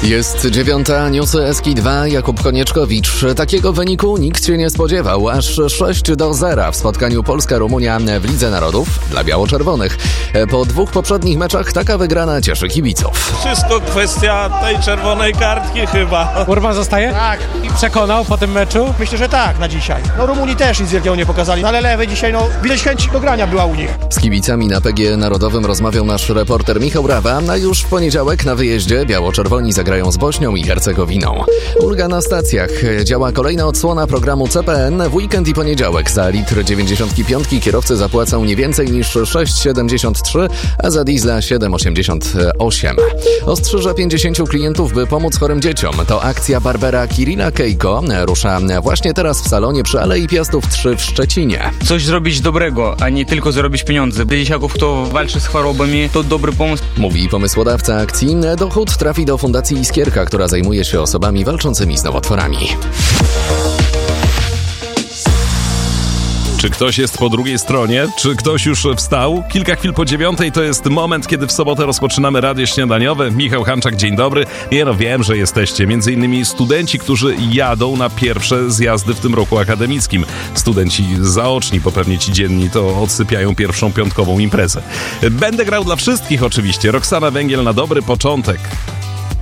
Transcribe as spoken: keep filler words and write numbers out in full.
Jest dziewiąta, newsy S K I dwa, Jakub Konieczkowicz. Takiego wyniku nikt się nie spodziewał. Aż sześć do zera w spotkaniu Polska-Rumunia w Lidze Narodów dla biało-czerwonych. Po dwóch poprzednich meczach taka wygrana cieszy kibiców. Wszystko kwestia tej czerwonej kartki chyba. Urban zostaje? Tak. I przekonał po tym meczu? Myślę, że tak na dzisiaj. No Rumunii też nic wielkiego nie pokazali, ale lewy dzisiaj, no widać chęć do grania była u nich. Z kibicami na P G Narodowym rozmawiał nasz reporter Michał Rawa, a już w poniedziałek na wyjeździe biało-czerwoni zagrają z Bośnią i Hercegowiną. Ulga na stacjach. Działa kolejna odsłona programu C P N. W weekend i poniedziałek za litr dziewięćdziesiąt pięć kierowcy zapłacą nie więcej niż sześć siedemdziesiąt trzy, a za diesla siedem osiemdziesiąt osiem. Ostrzyża pięćdziesięciu klientów, by pomóc chorym dzieciom. To akcja Barbera Kirilla Kejko. Rusza właśnie teraz w salonie przy Alei Piastów trzy w Szczecinie. Coś zrobić dobrego, a nie tylko zarobić pieniądze. Dla dzieciaków, kto walczy z chorobami, to dobry pomysł. Mówi pomysłodawca akcji. Dochód trafi do Fundacji Iskierka, która zajmuje się osobami walczącymi z nowotworami. Czy ktoś jest po drugiej stronie? Czy ktoś już wstał? Kilka chwil po dziewiątej to jest moment, kiedy w sobotę rozpoczynamy radio śniadaniowe. Michał Hanczak, dzień dobry. Nie no, wiem, że jesteście między innymi studenci, którzy jadą na pierwsze zjazdy w tym roku akademickim. Studenci zaoczni, bo pewnie ci dzienni to odsypiają pierwszą piątkową imprezę. Będę grał dla wszystkich oczywiście. Roxana Węgiel na dobry początek.